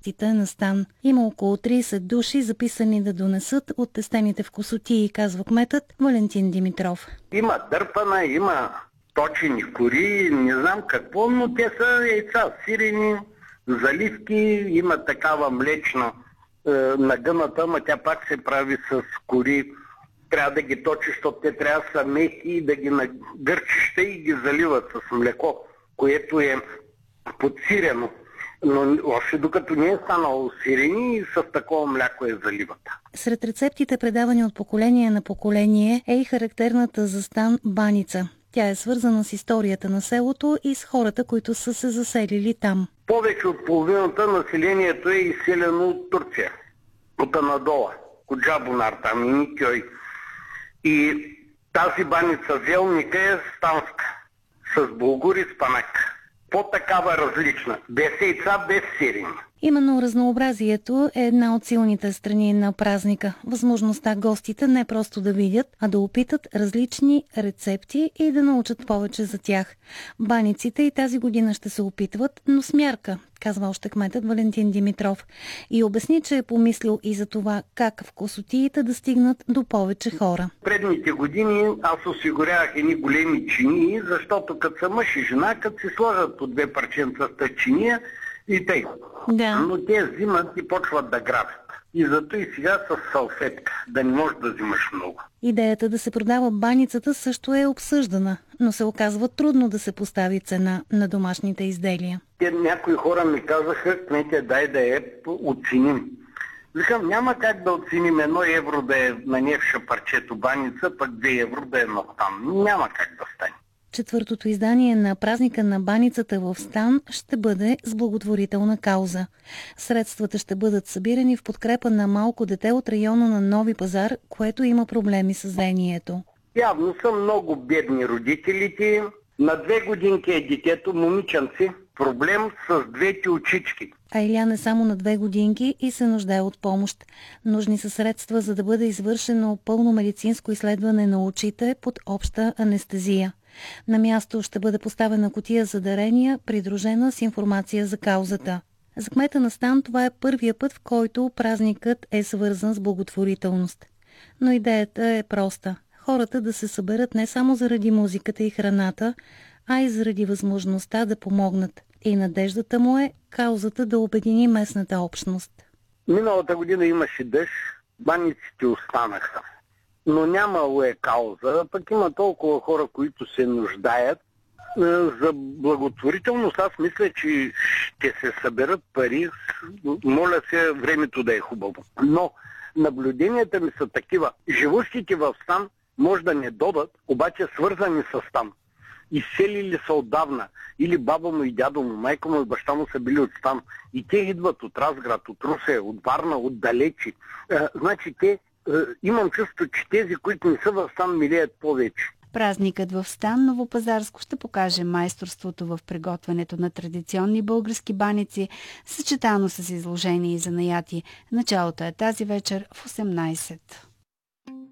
гостите на Стан. Има около 30 души, записани да донесат от тестените вкусотии, казва кметът Валентин Димитров. Има дърпана, има точени кори, не знам какво, но те са яйца, сирени, заливки, има такава млечна нагъната, ама тя пак се прави с кори. Трябва да ги точиш, защото те трябва да са меки и да ги нагърчиш и ги заливат с млеко, което е подсирено. Но още докато не е станало сирени, и с такова мляко е заливата. Сред рецептите, предавани от поколение на поколение, е и характерната за Стан баница. Тя е свързана с историята на селото и с хората, които са се заселили там. Повече от половината населението е изселено от Турция, от Анадола, от Джабунар, там и Никьой. И тази баница Велника е станска, с булгур и спанак. По-такава различна, без яйца, без сирени. Именно разнообразието е една от силните страни на празника. Възможността гостите не просто да видят, а да опитат различни рецепти и да научат повече за тях. Баниците и тази година ще се опитват, но с мярка, казва още кметът Валентин Димитров. И обясни, че е помислил и за това как вкусотиите да стигнат до повече хора. Предните години аз осигурявах едни големи чинии, защото като са мъж и жена, като се сложат по 2 парченца с чиния, и тъй. Да. Но те взимат и почват да грабят. И зато и сега с салфетка, да не можеш да взимаш много. Идеята да се продава баницата също е обсъждана, но се оказва трудно да се постави цена на домашните изделия. Някои хора ми казаха, кмете, дай да я оценим. Викам, няма как да оценим 1 евро да е на нефша парчето баница, пък 2 евро да е на Стан. Няма как да стане. Четвъртото издание на празника на баницата в Стан ще бъде с благотворителна кауза. Средствата ще бъдат събирани в подкрепа на малко дете от района на Нови пазар, което има проблеми с зрението. Явно са много бедни родителите. На 2 годинки е детето, момиченце, проблем с 2 очички. А Илян е само на 2 годинки и се нуждае от помощ. Нужни са средства, за да бъде извършено пълно медицинско изследване на очите под обща анестезия. На място ще бъде поставена кутия за дарения, придружена с информация за каузата. За кмета на Стан това е първия път, в който празникът е свързан с благотворителност. Но идеята е проста. Хората да се съберат не само заради музиката и храната, а и заради възможността да помогнат. И надеждата му е каузата да обедини местната общност. Миналата година имаше дъжд, баниците останаха. Но нямало е кауза, пък има толкова хора, които се нуждаят. За благотворителност аз мисля, че ще се съберат пари. Моля се времето да е хубаво. Но наблюденията ми са такива. Живущите в Стан може да не додат, обаче свързани с Стан. Изселили са отдавна. Или баба му и дядо му, майка му и баща му са били от Стан. И те идват от Разград, от Русе, от Варна, от далечи. Значи те имам чувство, че тези, които не са в Стан, милеят повече. Празникът в Стан Новопазарско ще покаже майсторството в приготвянето на традиционни български баници, съчетано с изложение и занаяти. Началото е тази вечер в 18.